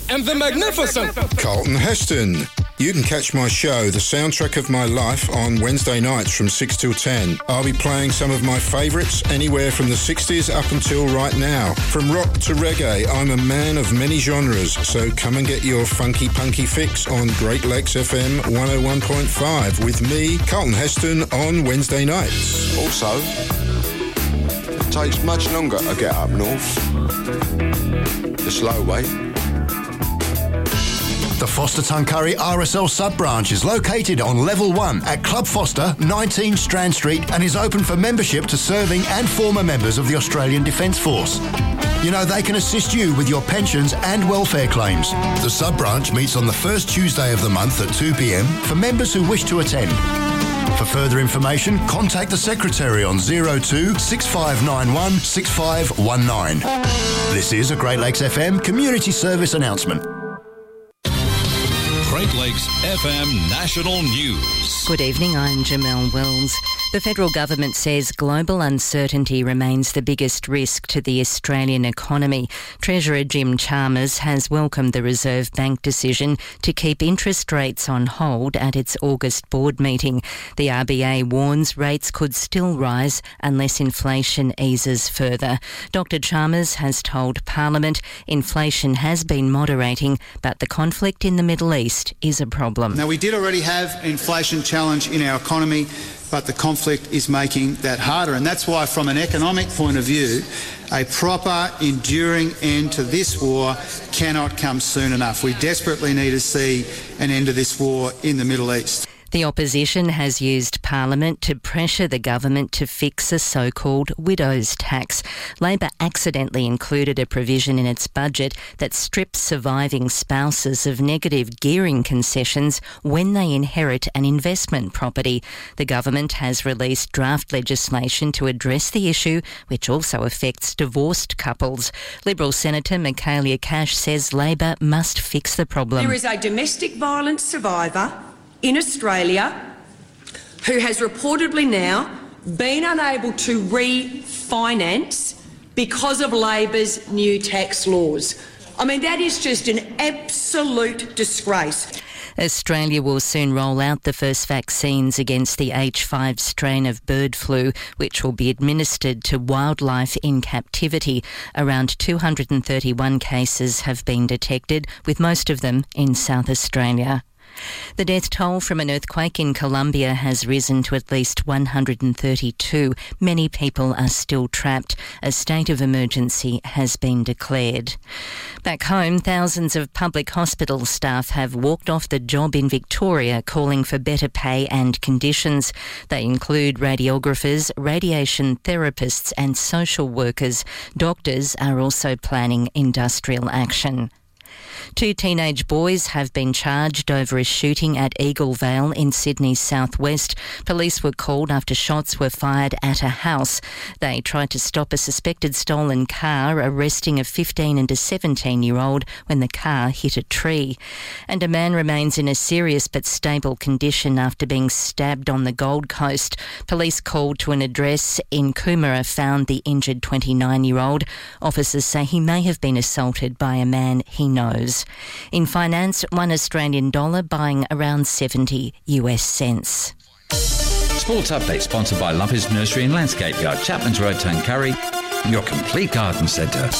and the magnificent Carlton Heston. You can catch my show, The Soundtrack of My Life, on Wednesday nights from 6 till 10. I'll be playing some of my favourites anywhere from the 60s up until right now. From rock to reggae, I'm a man of many genres, so come and get your funky punky fix on Great Lakes FM 101.5 with me, Carlton Heston, on Wednesday nights. Also, it takes much longer to get up north. The slow way. The Foster Tuncurry RSL sub-branch is located on Level 1 at Club Foster, 19 Strand Street, and is open for membership to serving and former members of the Australian Defence Force. You know, they can assist you with your pensions and welfare claims. The sub-branch meets on the first Tuesday of the month at 2 p.m. for members who wish to attend. For further information, contact the Secretary on 02 6591 6519. This is a Great Lakes FM Community Service announcement. Great Lakes FM National News. Good evening, I'm Jamelle Wells. The federal government says global uncertainty remains the biggest risk to the Australian economy. Treasurer Jim Chalmers has welcomed the Reserve Bank decision to keep interest rates on hold at its August board meeting. The RBA warns rates could still rise unless inflation eases further. Dr Chalmers has told Parliament inflation has been moderating, but the conflict in the Middle East is a problem. Now, we did already have an inflation challenge in our economy, but the conflict is making that harder. And that's why, from an economic point of view, a proper, enduring end to this war cannot come soon enough. We desperately need to see an end to this war in the Middle East. The opposition has used Parliament to pressure the government to fix a so-called widow's tax. Labor accidentally included a provision in its budget that strips surviving spouses of negative gearing concessions when they inherit an investment property. The government has released draft legislation to address the issue, which also affects divorced couples. Liberal Senator Michaelia Cash says Labor must fix the problem. There is a domestic violence survivor in Australia who has reportedly now been unable to refinance because of Labor's new tax laws. I mean, that is just an absolute disgrace. Australia will soon roll out the first vaccines against the H5 strain of bird flu, which will be administered to wildlife in captivity. Around 231 cases have been detected, with most of them in South Australia. The death toll from an earthquake in Colombia has risen to at least 132. Many people are still trapped. A state of emergency has been declared. Back home, thousands of public hospital staff have walked off the job in Victoria, calling for better pay and conditions. They include radiographers, radiation therapists and social workers. Doctors are also planning industrial action. 2 teenage boys have been charged over a shooting at Eagle Vale in Sydney's southwest. Police were called after shots were fired at a house. They tried to stop a suspected stolen car, arresting a 15 and a 17-year-old when the car hit a tree. And a man remains in a serious but stable condition after being stabbed on the Gold Coast. Police called to an address in Coomera found the injured 29-year-old. Officers say he may have been assaulted by a man he knows. In finance, $1 Australian dollar buying around 70 US cents. Sports Update sponsored by Lumpers Nursery and Landscape Yard, Chapman's Road, Tuncurry, your complete garden centre.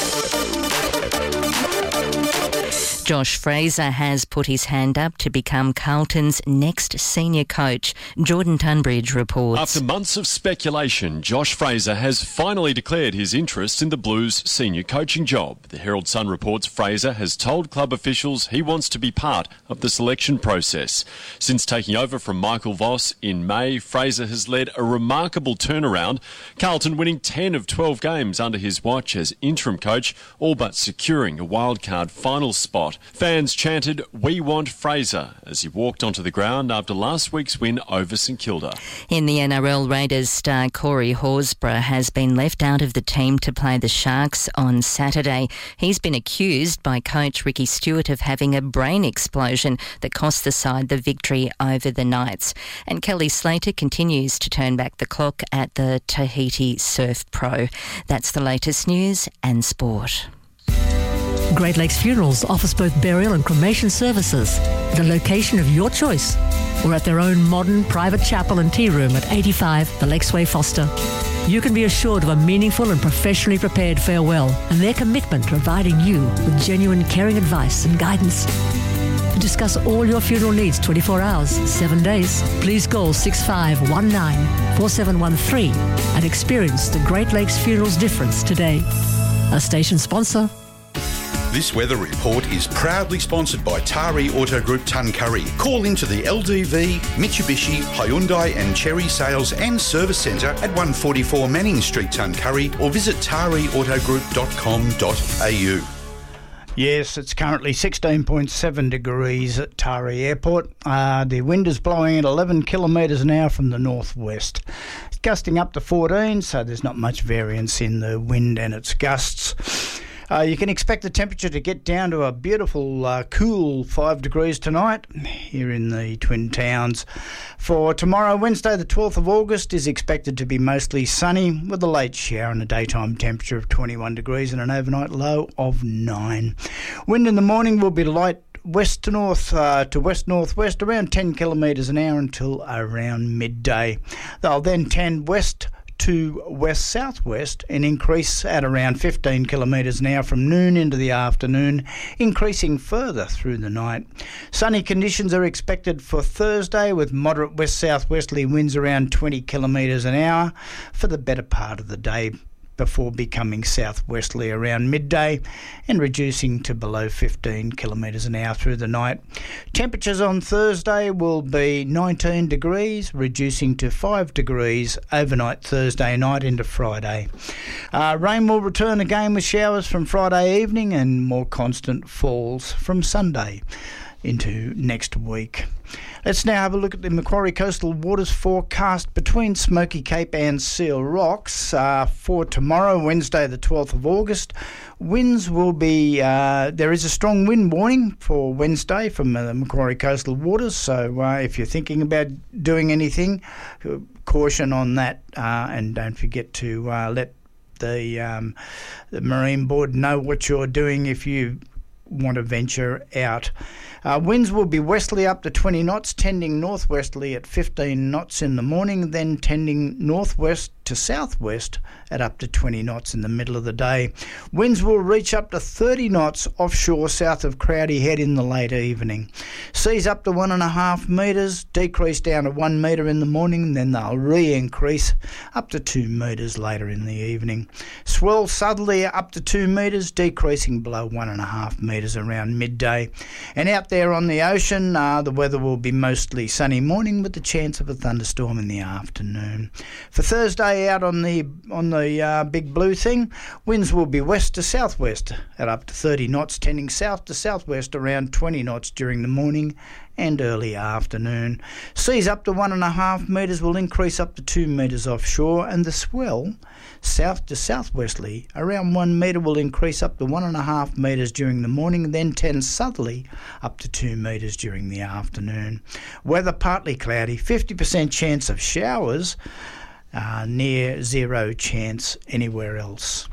Josh Fraser has put his hand up to become Carlton's next senior coach. Jordan Tunbridge reports. After months of speculation, Josh Fraser has finally declared his interest in the Blues' senior coaching job. The Herald Sun reports Fraser has told club officials he wants to be part of the selection process. Since taking over from Michael Voss in May, Fraser has led a remarkable turnaround, Carlton winning 10 of 12 games under his watch as interim coach, all but securing a wildcard final spot. Fans chanted, "We want Fraser," as he walked onto the ground after last week's win over St Kilda. In the NRL, Raiders star Corey Horsburgh has been left out of the team to play the Sharks on Saturday. He's been accused by coach Ricky Stewart of having a brain explosion that cost the side the victory over the Knights. And Kelly Slater continues to turn back the clock at the Tahiti Surf Pro. That's the latest news and sport. Great Lakes Funerals offers both burial and cremation services at a location of your choice or at their own modern private chapel and tea room at 85 The Lakesway, Foster. You can be assured of a meaningful and professionally prepared farewell and their commitment to providing you with genuine caring advice and guidance. To discuss all your funeral needs 24 hours, 7 days, please call 6519-4713 and experience the Great Lakes Funerals difference today. A station sponsor. This weather report is proudly sponsored by Tari Auto Group Tuncurry. Call into the LDV, Mitsubishi, Hyundai and Chery Sales and Service Centre at 144 Manning Street, Tuncurry, or visit tariautogroup.com.au. Yes, it's currently 16.7 degrees at Tari Airport. The wind is blowing at 11 kilometres an hour from the northwest. It's gusting up to 14, so there's not much variance in the wind and its gusts. You can expect the temperature to get down to a beautiful, cool 5 degrees tonight here in the Twin Towns. For tomorrow, Wednesday, the 12th of August, is expected to be mostly sunny with a late shower and a daytime temperature of 21 degrees and an overnight low of 9. Wind in the morning will be light west to north to west-northwest, around 10 kilometres an hour until around midday. They'll then tend west to west-southwest and increase at around 15 kilometres an hour from noon into the afternoon, increasing further through the night. Sunny conditions are expected for Thursday with moderate west-southwesterly winds around 20 kilometres an hour for the better part of the day, before becoming southwesterly around midday and reducing to below 15 kilometres an hour through the night. Temperatures on Thursday will be 19 degrees, reducing to 5 degrees overnight Thursday night into Friday. Rain will return again with showers from Friday evening and more constant falls from Sunday into next week. Let's now have a look at the Macquarie Coastal Waters forecast between Smoky Cape and Seal Rocks for tomorrow, Wednesday the 12th of August. Winds will be, there is a strong wind warning for Wednesday from the Macquarie Coastal Waters, so if you're thinking about doing anything, caution on that, and don't forget to let the Marine Board know what you're doing if you want to venture out. Winds will be westerly up to 20 knots, tending northwesterly at 15 knots in the morning, then tending northwest to southwest at up to 20 knots in the middle of the day. Winds will reach up to 30 knots offshore south of Crowdy Head in the late evening. Seas up to 1.5 metres, decrease down to 1 metre in the morning, then they'll re-increase up to 2 metres later in the evening. Swell southerly up to 2 metres, decreasing below 1.5 metres around midday. And out there on the ocean, the weather will be mostly sunny morning with the chance of a thunderstorm in the afternoon. For Thursday, out on the big blue thing, winds will be west to southwest at up to 30 knots, tending south to southwest around 20 knots during the morning and early afternoon. Seas up to 1.5 metres will increase up to 2 metres offshore, and the swell south to southwesterly around 1 metre will increase up to 1.5 metres during the morning, then tend southerly up to 2 metres during the afternoon. Weather partly cloudy, 50% chance of showers, near zero chance anywhere else.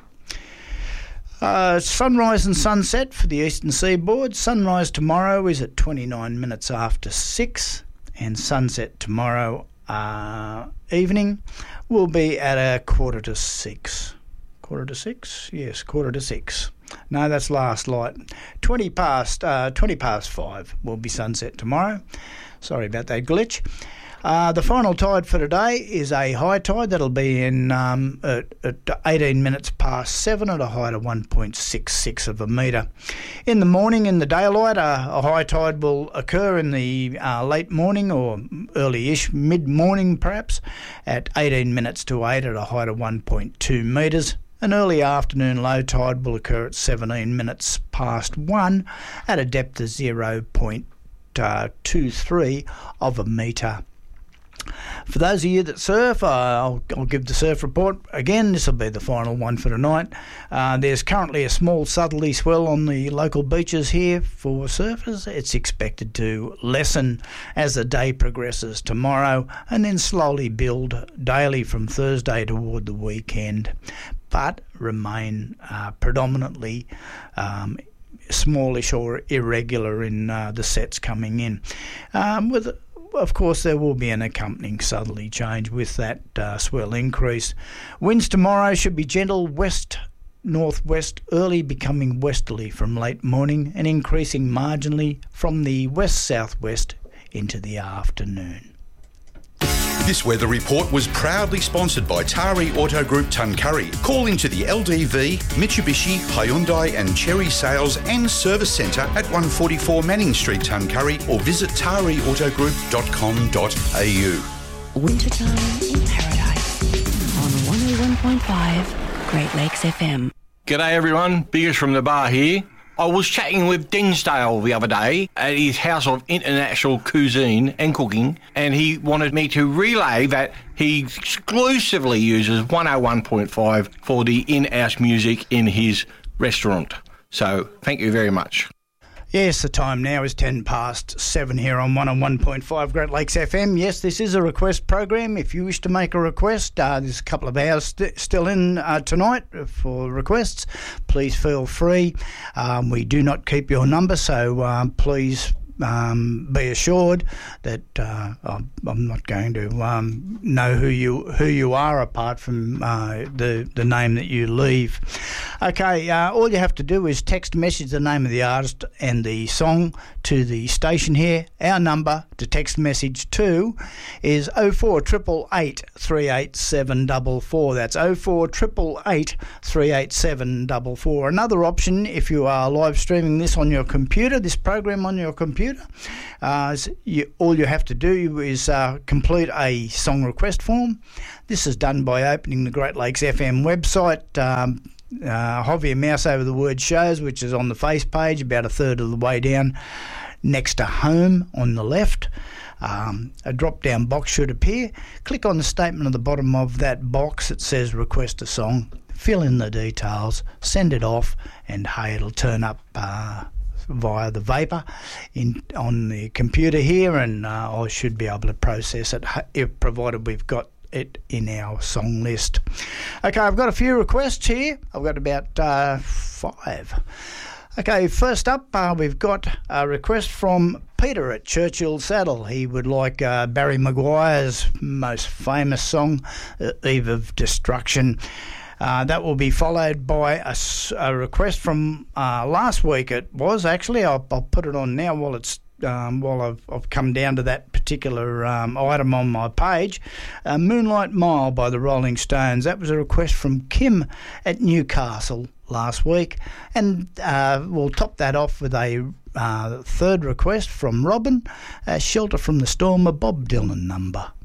Sunrise and sunset for the eastern seaboard. Sunrise tomorrow is at 29 minutes after 6, and sunset tomorrow evening will be at a 5:45. 5:45? Yes, 5:45. No, that's last light. 20 past 5 will be sunset tomorrow. Sorry about that glitch. The final tide for today is a high tide that'll be in at 18 minutes past 7 at a height of 1.66 of a metre. In the morning, in the daylight, a high tide will occur in the late morning or early-ish, mid-morning perhaps, at 18 minutes to 8 at a height of 1.2 metres. An early afternoon low tide will occur at 17 minutes past 1 at a depth of 0.23 of a metre. For those of you that surf, I'll give the surf report again. This will be the final one for tonight. There's currently a small southerly swell on the local beaches here for surfers. It's expected to lessen as the day progresses tomorrow and then slowly build daily from Thursday toward the weekend, but remain predominantly smallish or irregular in the sets coming in. Of course, there will be an accompanying southerly change with that swell increase. Winds tomorrow should be gentle west-northwest, early becoming westerly from late morning and increasing marginally from the west-southwest into the afternoon. This weather report was proudly sponsored by Tari Auto Group Tuncurry. Call into the LDV, Mitsubishi, Hyundai and Cherry Sales and Service Centre at 144 Manning Street, Tuncurry, or visit tariautogroup.com.au. Wintertime in Paradise on 101.5 Great Lakes FM. G'day everyone, Biggers from the bar here. I was chatting with Dinsdale the other day at his House of International Cuisine and Cooking, and he wanted me to relay that he exclusively uses 101.5 for the in-house music in his restaurant. So, thank you very much. Yes, the time now is 7:10 here on 101.5 Great Lakes FM. Yes, this is a request program. If you wish to make a request, there's a couple of hours still in tonight for requests. Please feel free. We do not keep your number, so please be assured that I'm not going to know who you are apart from the name that you leave. Okay, all you have to do is text message the name of the artist and the song to the station here. Our number to text message to is 04888 38744. That's 04888 38744. Another option, if you are live streaming this on your computer, this program on your computer, all you have to do is complete a song request form. This is done by opening the Great Lakes FM website. Hover your mouse over the word shows, which is on the face page, about a third of the way down, next to home on the left. A drop-down box should appear. Click on the statement at the bottom of that box that says request a song. Fill in the details, send it off, and hey, it'll turn up via the vapor on the computer here, and I should be able to process it, provided we've got it in our song list. Okay, I've got a few requests here. I've got about 5. Okay, first up, we've got a request from Peter at Churchill Saddle. He would like Barry Maguire's most famous song, Eve of Destruction. That will be followed by a request from last week. It was actually. I'll put it on now while it's while I've come down to that particular item on my page. Moonlight Mile by the Rolling Stones. That was a request from Kim at Newcastle last week, and we'll top that off with a third request from Robin, Shelter from the Storm, a Bob Dylan number.